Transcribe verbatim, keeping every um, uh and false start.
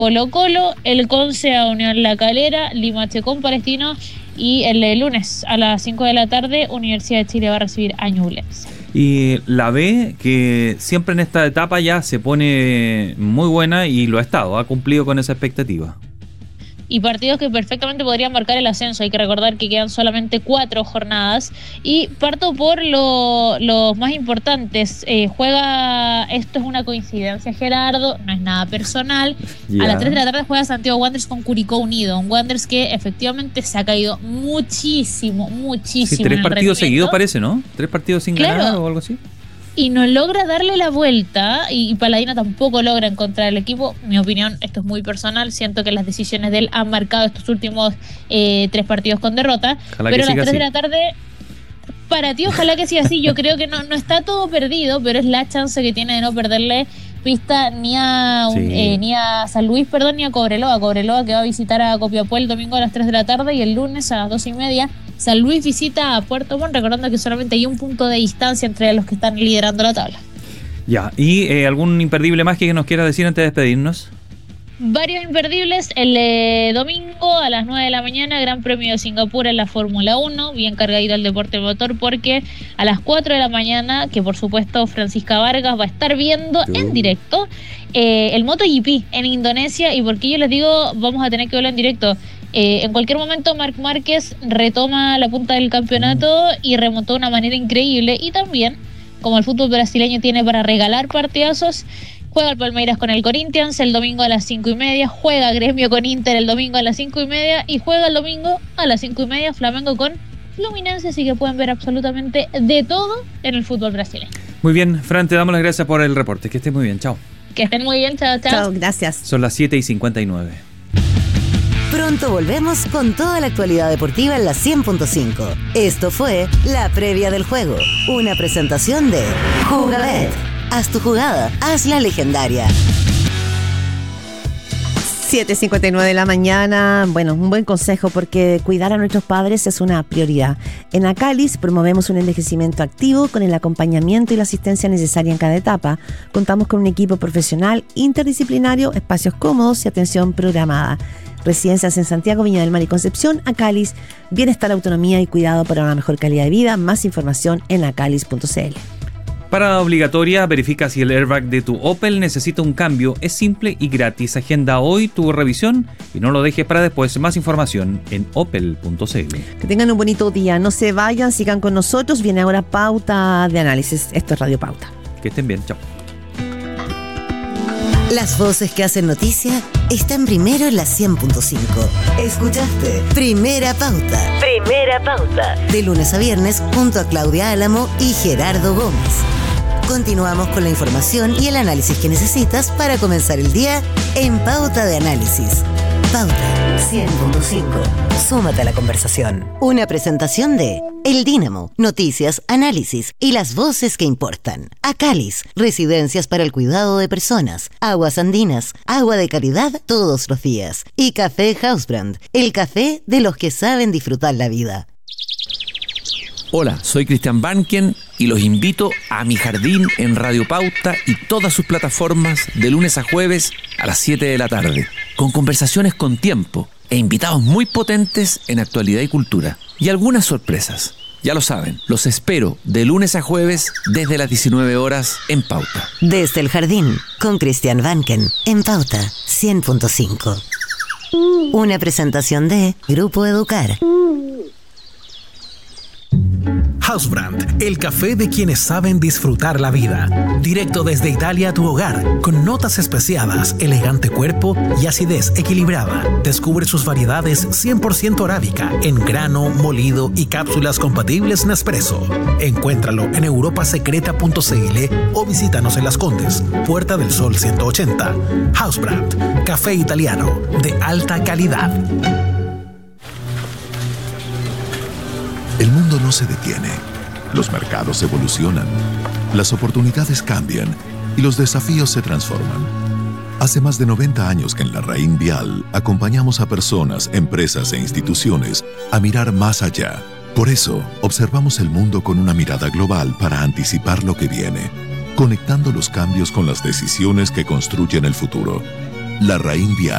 Colo-Colo, el Conce a Unión La Calera, Limache con Palestino y el lunes a las cinco de la tarde Universidad de Chile va a recibir a Ñublense. Y la B, que siempre en esta etapa ya se pone muy buena y lo ha estado, ha cumplido con esa expectativa. Y partidos que perfectamente podrían marcar el ascenso. Hay que recordar que quedan solamente cuatro jornadas. Y parto por lo, los más importantes. Eh, juega, esto es una coincidencia, Gerardo, no es nada personal. Yeah. A las tres de la tarde juega Santiago Wanderers con Curicó Unido. Un Wanderers que efectivamente se ha caído muchísimo, muchísimo. Sí, tres partidos seguidos parece, ¿no? Tres partidos sin claro. ganar o algo así. Y no logra darle la vuelta, y Paladino tampoco logra encontrar el equipo. Mi opinión, esto es muy personal, siento que las decisiones de él han marcado estos últimos eh, tres partidos con derrota. Ojalá pero a las tres así. de la tarde, para ti, ojalá que siga así. Yo creo que no, no está todo perdido, pero es la chance que tiene de no perderle pista ni a sí. eh, ni a San Luis, perdón, ni a Cobreloa. Cobreloa que va a visitar a Copiapó el domingo a las tres de la tarde y el lunes a las dos y media San Luis visita a Puerto Montt, recordando que solamente hay un punto de distancia entre los que están liderando la tabla. Ya, ¿y eh, algún imperdible más que nos quieras decir antes de despedirnos? Varios imperdibles. El eh, domingo a las nueve de la mañana, Gran Premio de Singapur en la Fórmula uno, bien cargadito el deporte motor, porque a las cuatro de la mañana, que por supuesto Francisca Vargas va a estar viendo uh. en directo eh, el MotoGP en Indonesia. ¿Y por qué yo les digo vamos a tener que verlo en directo? Eh, en cualquier momento Marc Márquez retoma la punta del campeonato mm. y remontó de una manera increíble. Y también, como el fútbol brasileño tiene para regalar partidazos, juega el Palmeiras con el Corinthians el domingo a las cinco y media, juega Gremio con Inter el domingo a las cinco y media y juega el domingo a las cinco y media Flamengo con Fluminense, así que pueden ver absolutamente de todo en el fútbol brasileño. Muy bien, Fran, te damos las gracias por el reporte, que estés muy bien, chao. Que estén muy bien, chao, chao. Chao, gracias. Son las siete y cincuenta y nueve. Pronto volvemos con toda la actualidad deportiva en la cien punto cinco. Esto fue La Previa del Juego, una presentación de Jugabet. Haz tu jugada, hazla legendaria. siete cincuenta y nueve de la mañana. Bueno, un buen consejo porque cuidar a nuestros padres es una prioridad. En Acalis promovemos un envejecimiento activo con el acompañamiento y la asistencia necesaria en cada etapa. Contamos con un equipo profesional interdisciplinario, espacios cómodos y atención programada. Residencias en Santiago, Viña del Mar y Concepción. Acalis, bienestar, autonomía y cuidado para una mejor calidad de vida. Más información en acalis punto c l. Parada obligatoria, verifica si el airbag de tu Opel necesita un cambio. Es simple y gratis. Agenda hoy tu revisión y no lo dejes para después. Más información en opel punto c l. Que tengan un bonito día. No se vayan, sigan con nosotros. Viene ahora Pauta de Análisis. Esto es Radio Pauta. Que estén bien. Chao. Las voces que hacen noticia están primero en la cien punto cinco. Escuchaste Primera Pauta. Primera Pauta. De lunes a viernes junto a Claudia Álamo y Gerardo Gómez. Continuamos con la información y el análisis que necesitas para comenzar el día en Pauta de Análisis. Pauta cien punto cinco. Súmate a la conversación. Una presentación de El Dínamo, noticias, análisis y las voces que importan. Acalis, residencias para el cuidado de personas. Aguas andinas, agua de calidad todos los días. Y Café Hausbrand, el café de los que saben disfrutar la vida. Hola, soy Cristian Banken y los invito a Mi Jardín en Radio Pauta y todas sus plataformas de lunes a jueves a las siete de la tarde, con conversaciones con tiempo e invitados muy potentes en actualidad y cultura. Y algunas sorpresas. Ya lo saben, los espero de lunes a jueves desde las diecinueve horas en Pauta. Desde el Jardín, con Cristian Banken, en Pauta cien punto cinco. Una presentación de Grupo Educar. Hausbrand, el café de quienes saben disfrutar la vida. Directo desde Italia a tu hogar, con notas especiadas, elegante cuerpo y acidez equilibrada. Descubre sus variedades cien por ciento arábica, en grano, molido y cápsulas compatibles Nespresso. Encuéntralo en europa secreta punto c l o visítanos en Las Condes, Puerta del Sol ciento ochenta. Hausbrand, café italiano de alta calidad. El mundo no se detiene, los mercados evolucionan, las oportunidades cambian y los desafíos se transforman. Hace más de noventa años que en la Raín Vial acompañamos a personas, empresas e instituciones a mirar más allá. Por eso, observamos el mundo con una mirada global para anticipar lo que viene, conectando los cambios con las decisiones que construyen el futuro. Larraín Vial.